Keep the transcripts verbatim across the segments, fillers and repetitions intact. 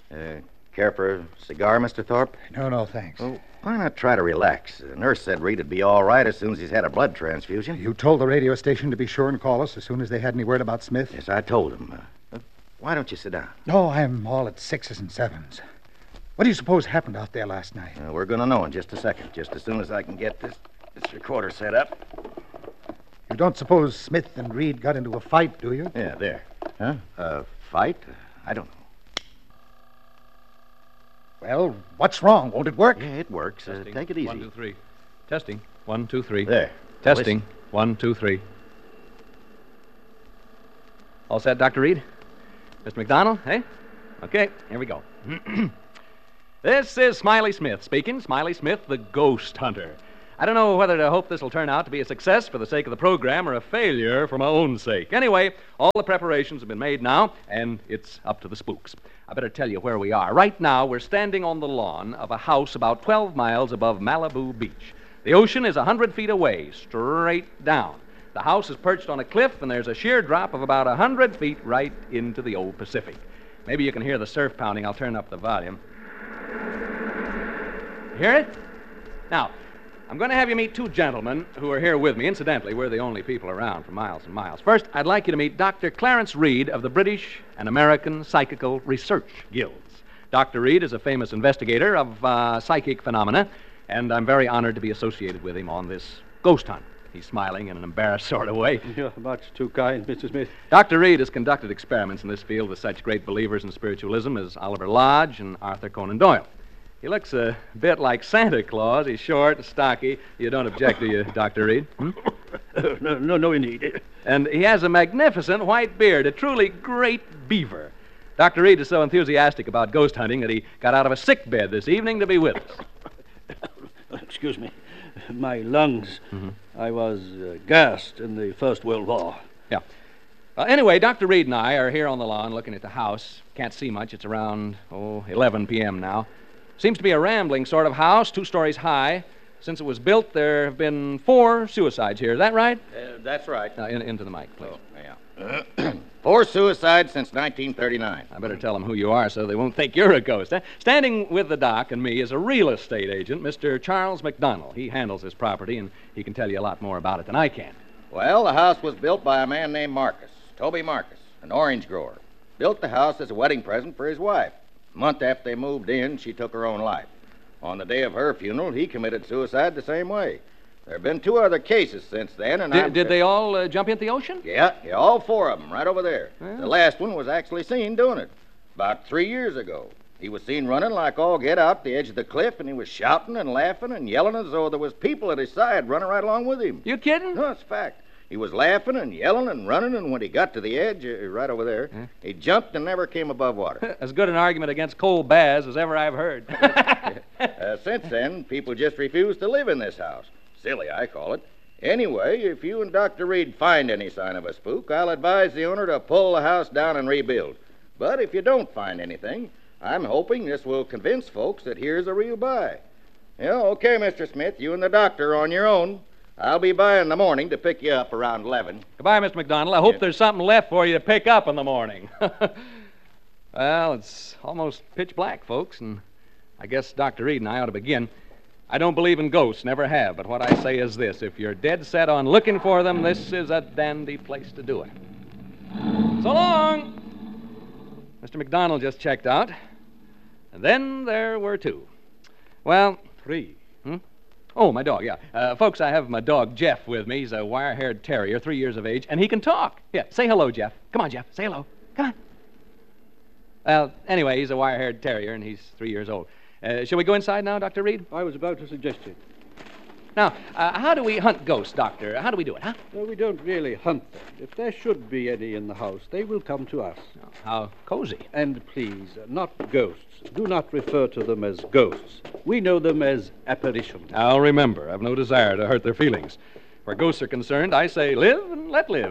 Uh, care for a cigar, Mister Thorpe? No, no, thanks. Well, why not try to relax? The nurse said Reed'd be all right as soon as he's had a blood transfusion. You told the radio station to be sure and call us as soon as they had any word about Smith? Yes, I told him. Uh, why don't you sit down? Oh, I'm all at sixes and sevens. What do you suppose happened out there last night? Uh, we're going to know in just a second, just as soon as I can get this, this recorder set up. You don't suppose Smith and Reed got into a fight, do you? Yeah, there. Huh? A fight? I don't know. Well, what's wrong? Won't it work? Yeah, it works. Uh, take it easy. One, two, three. Testing. One, two, three. There. Testing. Listen. One, two, three. All set, Doctor Reed? Mister McDonald, eh? Okay, here we go. This is Smiley Smith speaking. Smiley Smith, the ghost hunter. I don't know whether to hope this will turn out to be a success for the sake of the program or a failure for my own sake. Anyway, all the preparations have been made now, and it's up to the spooks. I better tell you where we are. Right now, we're standing on the lawn of a house about twelve miles above Malibu Beach. The ocean is one hundred feet away, straight down. The house is perched on a cliff, and there's a sheer drop of about one hundred feet right into the old Pacific. Maybe you can hear the surf pounding. I'll turn up the volume. Hear it? Now, I'm going to have you meet two gentlemen who are here with me. Incidentally, we're the only people around for miles and miles. First, I'd like you to meet Doctor Clarence Reed of the British and American Psychical Research Guilds. Doctor Reed is a famous investigator of uh, psychic phenomena, and I'm very honored to be associated with him on this ghost hunt. He's smiling in an embarrassed sort of way. You're much too kind, Mister Smith. Doctor Reed has conducted experiments in this field with such great believers in spiritualism as Oliver Lodge and Arthur Conan Doyle. He looks a bit like Santa Claus. He's short, stocky. You don't object, do you, Doctor Reed? Hmm? no, no, no, indeed. And he has a magnificent white beard, a truly great beaver. Doctor Reed is so enthusiastic about ghost hunting that he got out of a sick bed this evening to be with us. Excuse me. My lungs. Mm-hmm. I was uh, gassed in the First World War. Yeah. Uh, anyway, Doctor Reed and I are here on the lawn looking at the house. Can't see much. It's around, oh, eleven p.m. now. Seems to be a rambling sort of house, two stories high. Since it was built, there have been four suicides here. Is that right? Uh, that's right. Uh, in, into the mic, please. Oh, yeah. Four suicides since nineteen thirty-nine. I better tell them who you are so they won't think you're a ghost. Huh? Standing with the doc and me is a real estate agent, Mister Charles McDonald. He handles this property, and he can tell you a lot more about it than I can. Well, the house was built by a man named Marcus, Toby Marcus, an orange grower. Built the house as a wedding present for his wife. A month after they moved in, she took her own life. On the day of her funeral, he committed suicide the same way. There have been two other cases since then, and Did, I'm... did they all uh, jump into the ocean? Yeah, yeah, all four of them, right over there. Yeah. The last one was actually seen doing it, about three years ago. He was seen running like all get out the edge of the cliff, and he was shouting and laughing and yelling as though there was people at his side running right along with him. You kidding? No, it's a fact. He was laughing and yelling and running, and when he got to the edge, uh, right over there, Huh? he jumped and never came above water. As good an argument against coal baths as ever I've heard. uh, since then, people just refuse to live in this house. Silly, I call it. Anyway, if you and Doctor Reed find any sign of a spook, I'll advise the owner to pull the house down and rebuild. But if you don't find anything, I'm hoping this will convince folks that here's a real buy. Yeah, okay, Mister Smith, you and the doctor are on your own. I'll be by in the morning to pick you up around eleven. Goodbye, Mister McDonald. I hope Yeah. there's something left for you to pick up in the morning. Well, it's almost pitch black, folks, and I guess Doctor Reed and I ought to begin. I don't believe in ghosts, never have, but what I say is this. If you're dead set on looking for them, this is a dandy place to do it. So long! Mister McDonald just checked out, and then there were two. Well, Three. Hmm? Oh, my dog, yeah. Uh, folks, I have my dog, Jeff, with me. He's a wire-haired terrier, three years of age, and he can talk. Yeah, say hello, Jeff. Come on, Jeff, say hello. Come on. Well, anyway, he's a wire-haired terrier, and he's three years old. Uh, shall we go inside now, Doctor Reed? I was about to suggest it. Now, uh, how do we hunt ghosts, Doctor? How do we do it, huh? No, we don't really hunt them. If there should be any in the house, they will come to us. Oh, how cozy. And please, uh, not ghosts. Do not refer to them as ghosts. We know them as apparitions. I'll remember. I've no desire to hurt their feelings. Where ghosts are concerned, I say live and let live.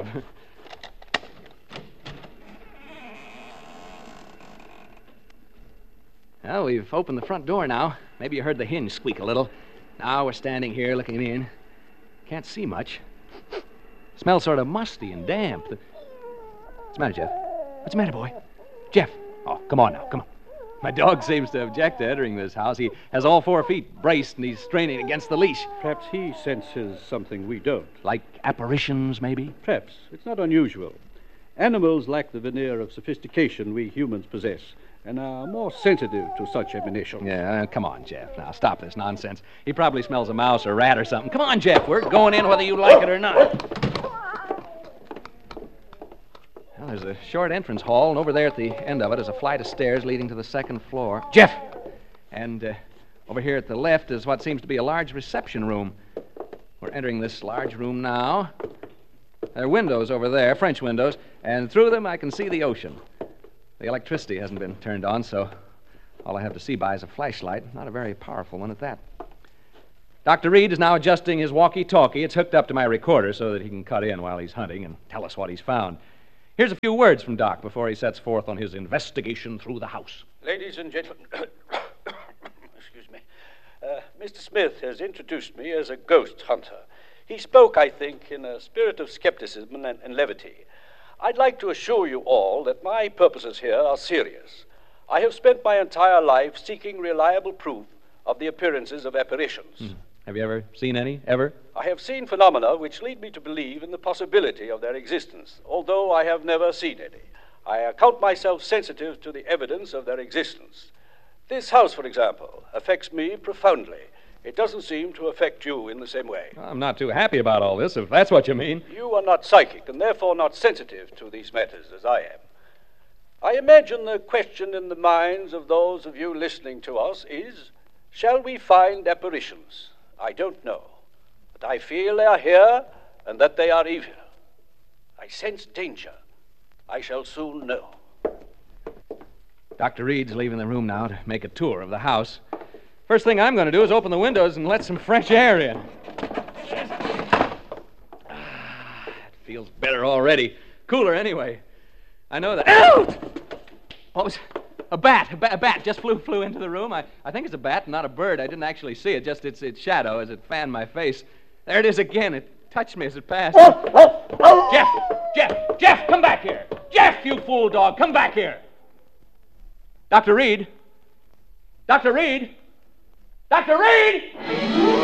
Well, we've opened the front door now. Maybe you heard the hinge squeak a little. Now we're standing here looking in. Can't see much. Smells sort of musty and damp. What's the matter, Jeff? What's the matter, boy? Jeff. Oh, come on now. Come on. Come My dog seems to object to entering this house. He has all four feet braced, and he's straining against the leash. Perhaps he senses something we don't. Like apparitions, maybe? Perhaps. It's not unusual. Animals lack the veneer of sophistication we humans possess and are more sensitive to such emanations. Yeah, uh, come on, Jeff. Now, stop this nonsense. He probably smells a mouse or rat or something. Come on, Jeff. We're going in whether you like it or not. Well, there's a short entrance hall, and over there at the end of it is a flight of stairs leading to the second floor. Jeff! And uh, over here at the left is what seems to be a large reception room. We're entering this large room now. There are windows over there, French windows, and through them I can see the ocean. The electricity hasn't been turned on, so all I have to see by is a flashlight. Not a very powerful one at that. Doctor Reed is now adjusting his walkie-talkie. It's hooked up to my recorder so that he can cut in while he's hunting and tell us what he's found. Here's a few words from Doc before he sets forth on his investigation through the house. Ladies and gentlemen, excuse me, uh, Mister Smith has introduced me as a ghost hunter. He spoke, I think, in a spirit of skepticism and, and levity. I'd like to assure you all that my purposes here are serious. I have spent my entire life seeking reliable proof of the appearances of apparitions. Hmm. Have you ever seen any, ever? I have seen phenomena which lead me to believe in the possibility of their existence, although I have never seen any. I account myself sensitive to the evidence of their existence. This house, for example, affects me profoundly. It doesn't seem to affect you in the same way. I'm not too happy about all this, if that's what you mean. You are not psychic, and therefore not sensitive to these matters as I am. I imagine the question in the minds of those of you listening to us is, shall we find apparitions? I don't know, but I feel they are here and that they are evil. I sense danger. I shall soon know. Doctor Reed's leaving the room now to make a tour of the house. First thing I'm going to do is open the windows and let some fresh air in. Ah, it feels better already. Cooler anyway. I know that. Out! What was a bat? A bat, a bat just flew flew into the room. I, I think it's a bat, not a bird. I didn't actually see it, just its its shadow as it fanned my face. There it is again. It touched me as it passed. Jeff! Jeff! Jeff, come back here! Jeff, you fool dog, come back here! Doctor Reed? Doctor Reed? Doctor Reed!